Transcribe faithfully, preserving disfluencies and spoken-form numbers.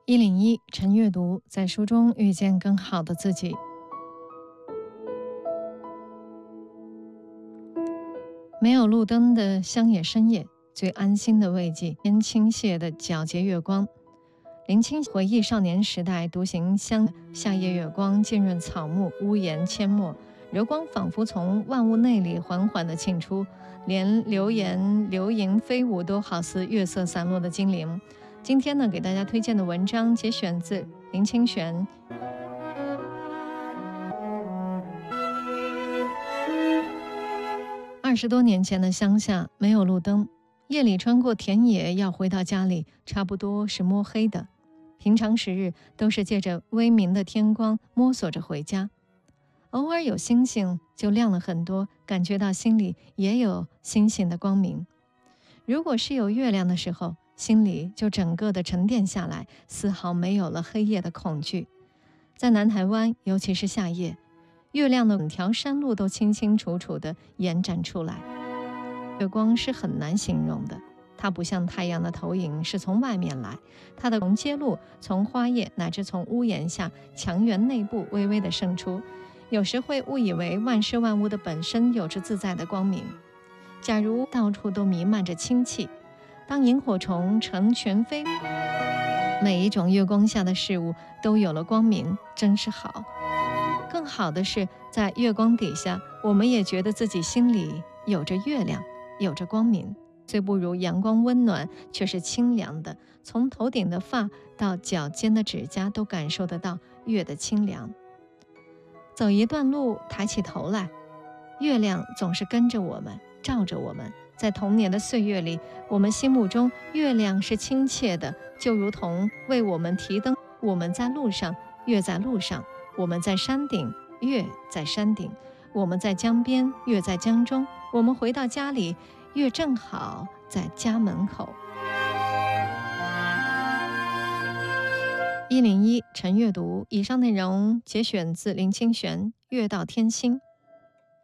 一零一晨阅读，在书中遇见更好的自己。没有路灯的乡野深夜，最安心的慰藉，天倾泻的皎洁月光。林清回忆少年时代独行乡，夏夜月光浸润草木，屋檐阡陌，柔光仿佛从万物内里缓缓地沁出，连流言流萤飞舞都好似月色散落的精灵。今天呢，给大家推荐的文章节选自林清玄。二十多年前的乡下没有路灯，夜里穿过田野要回到家里，差不多是摸黑的。平常时日都是借着微明的天光摸索着回家，偶尔有星星就亮了很多，感觉到心里也有星星的光明。如果是有月亮的时候，心里就整个的沉淀下来，丝毫没有了黑夜的恐惧。在南台湾，尤其是夏夜，月亮的整条山路都清清楚楚地延展出来。月光是很难形容的，它不像太阳的投影是从外面来，它的从揭露，从花叶乃至从屋檐下墙垣内部微微地渗出，有时会误以为万事万物的本身有着自在的光明。假如到处都弥漫着氢气，当萤火虫成群飞，每一种月光下的事物都有了光明，真是好。更好的是，在月光底下，我们也觉得自己心里有着月亮，有着光明。虽不如阳光温暖，却是清凉的，从头顶的发到脚尖的指甲都感受得到月的清凉。走一段路，抬起头来，月亮总是跟着我们，照着我们。在童年的岁月里，我们心目中月亮是亲切的，就如同为我们提灯。我们在路上，月在路上；我们在山顶，月在山顶；我们在江边，月在江中；我们回到家里，月正好在家门口。一零一晨阅读，以上内容节选自林清玄《月到天心》。